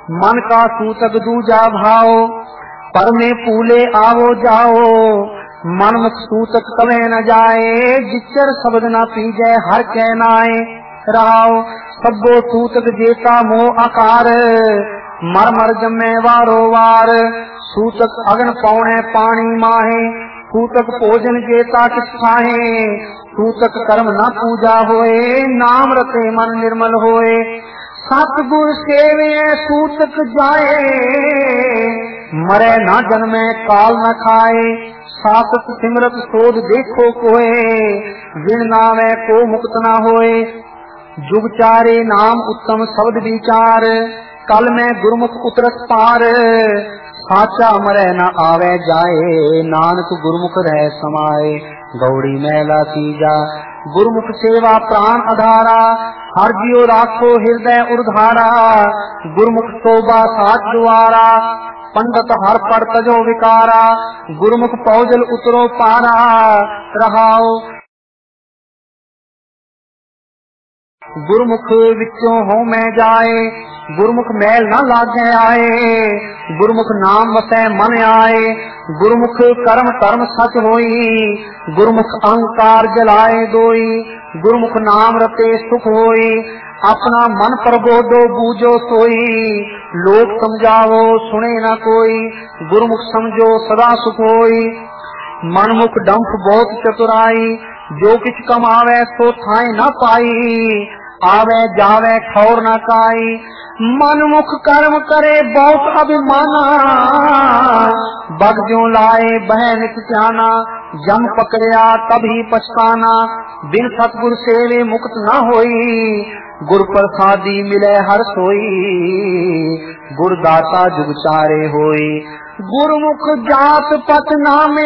मन का सूतक दूजा भाव, पर में पूले आवो जाओ। मन मुख सूतक कवे न जाए, जिचर शब्द न पीजे हर कहनाए। रहाओ सबो सूतक जेता मोह आकार, मर मर जमे वारो वार। सूतक अगन पौने पानी माहे, सूतक भोजन जेता किस खाहे। सूतक कर्म न पूजा होए, नाम रते मन निर्मल होए। सतगुर सेवे सूतक जाए, मरे न जन्मे काल न खाए। सासत सिमरत सोध देखो कोए, विण नावे को मुक्त न होए। जुग चारे नाम उत्तम शब्द विचार, कल में गुरमुख उतरत पार। साचा मरे न आवे जाए, नानक गुरमुख रह समाए। गौड़ी मैला तीजा गुरमुख सेवा प्राण आधारा, हर जियो राखो हृदय उर्धारा। गुरमुख शोभा साच द्वारा, पंडित हर पर तजो विकारा। गुरमुख पौजल उतरो पारा, रहाओ गुरमुख विचों हो मैं जाए। गुरमुख मैल न लागे आए, गुरमुख नाम वसै मन आए। गुरमुख कर्म धर्म सच होई, गुरमुख अहंकार जलाए दोई। गुरमुख नाम रते सुख होई, अपना मन प्रबोधो बूझो सोई। लोक समझावो सुने न कोई, गुरमुख समझो सदा सुख होई। मनमुख डंफ बहुत चतुराई, जो किछ कमावे सो थाए न पाई। आवे जावे ठौर न काई, मनमुख कर्म करे बहुत अभिमाना। बग जो लाए बह नित जाना, जम पकड़िया तभी पछताना। बिन सतगुर सेवे मुक्त न होई, गुर प्रसादी मिले हर सोई। गुरदाता जुग चारे होई, गुरमुख जात पथ नामे।